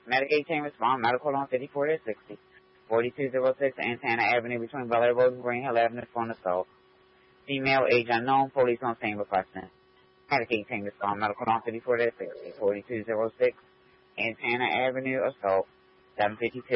Medicaid team respond. Medical on 54 to 60. 4206 Antenna Avenue between Bel Air Road and Green Hill Avenue for an assault. Female age unknown. Police on scene requesting. Medicaid team respond. Medical on 54 to 60. 4206 Antenna Avenue assault. 752.